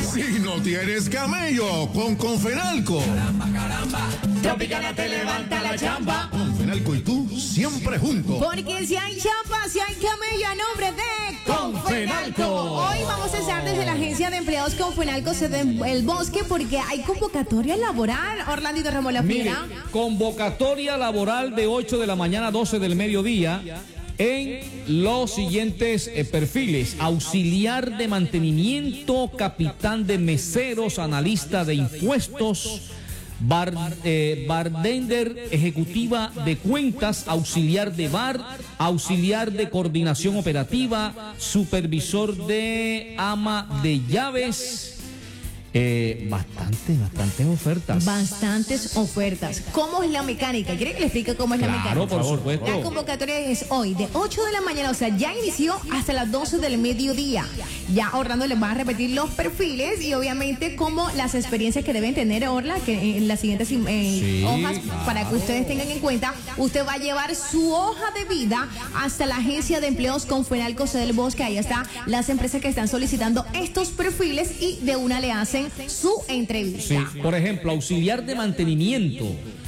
Si no tienes camello, con Confenalco. Caramba, Tropicana te levanta la chamba. Confenalco y tú siempre juntos. Porque si hay chamba, si hay camello, a nombre de Confenalco. Hoy vamos a estar desde la agencia de empleados Confenalco sede El Bosque porque hay convocatoria laboral. Orlandito Ramón La Mire, Fiera. convocatoria laboral de 8 de la mañana a 12 del mediodía en los siguientes perfiles: auxiliar de mantenimiento, capitán de meseros, analista de impuestos, bartender, ejecutiva de cuentas, auxiliar de bar, auxiliar de coordinación operativa, supervisor de ama de llaves. Bastantes ofertas. Bastantes ofertas. ¿Cómo es la mecánica? ¿Quiere que le explique cómo es la mecánica? Claro, por supuesto. La convocatoria es hoy, de 8 de la mañana, o sea, ya inició hasta las 12 del mediodía. Ya Orlando les va a repetir los perfiles y obviamente como las experiencias que deben tener Orla, que en las siguientes hojas, para que ustedes tengan en cuenta, usted va a llevar su hoja de vida hasta la agencia de empleos Confenalco sede del Bosque. Ahí está las empresas que están solicitando estos perfiles y de una le hacen su entrevista. Sí, por ejemplo, auxiliar de mantenimiento.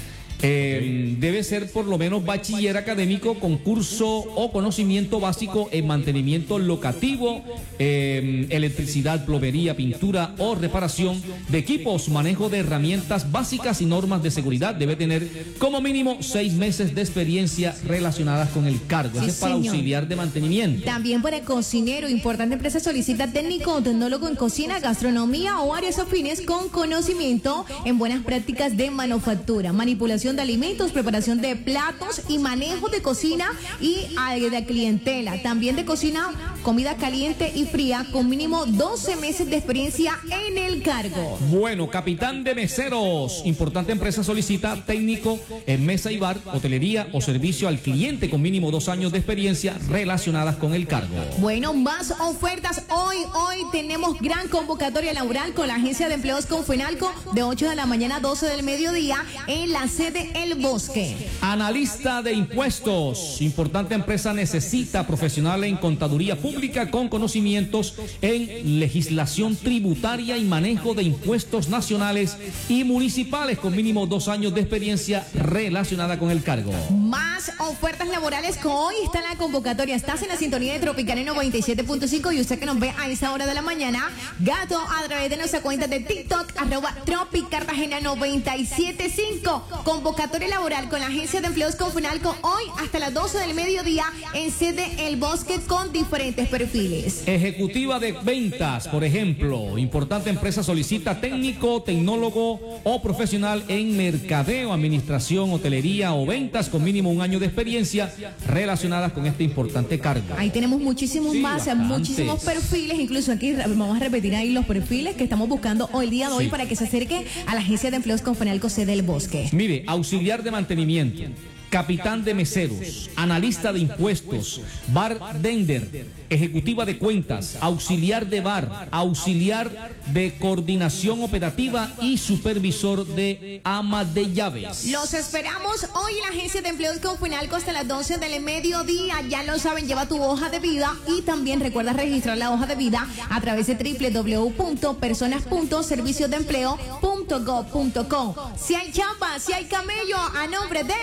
Debe ser por lo menos bachiller académico con curso o conocimiento básico en mantenimiento locativo, electricidad, plomería, pintura o reparación de equipos, manejo de herramientas básicas y normas de seguridad. Debe tener como mínimo 6 meses de experiencia relacionadas con el cargo. Sí, ese es para señor. auxiliar de mantenimiento. También para cocinero, importante empresa solicita técnico o tecnólogo en cocina, gastronomía o áreas afines con conocimiento en buenas prácticas de manufactura, manipulación de alimentos, preparación de platos y manejo de cocina y de clientela. También de cocina, comida caliente y fría con mínimo 12 meses de experiencia en el cargo. Bueno, capitán de meseros. Importante empresa solicita técnico en mesa y bar, hotelería o servicio al cliente con mínimo 2 años de experiencia relacionadas con el cargo. Bueno, más ofertas. Hoy tenemos gran convocatoria laboral con la agencia de empleos Confenalco de 8 de la mañana a 12 del mediodía en la sede El Bosque. Analista de impuestos. Importante empresa necesita profesional en contaduría pública con conocimientos en legislación tributaria y manejo de impuestos nacionales y municipales con mínimo 2 años de experiencia relacionada con el cargo. Más ofertas laborales que hoy está en la convocatoria. Estás en la sintonía de Tropicana 97.5 y usted que nos ve a esa hora de la mañana, gato, a través de nuestra cuenta de TikTok, @TropiCartagena 975. Convocatoria laboral con la agencia de empleos Confenalco hoy hasta las 12 del mediodía en sede El Bosque con diferentes perfiles. Ejecutiva de ventas, por ejemplo. Importante empresa solicita técnico, tecnólogo o profesional en mercadeo, administración, hotelería o ventas con mínimo 1 año de experiencia relacionadas con este importante cargo. Ahí tenemos muchísimos más, bastantes. muchísimos perfiles, incluso aquí vamos a repetir ahí los perfiles que estamos buscando hoy el día de hoy para que se acerque a la agencia de empleos Confenalco sede El Bosque. Mire, auxiliar de mantenimiento, capitán de meseros, analista de impuestos, bartender, ejecutiva de cuentas, auxiliar de bar, auxiliar de coordinación operativa y supervisor de ama de llaves. Los esperamos hoy en la agencia de empleos Confenalco hasta las 12 del mediodía. Ya lo saben, lleva tu hoja de vida y también recuerda registrar la hoja de vida a través de www.personas.serviciosdeempleo.gov.co. Si hay chamba, si hay camello, a nombre de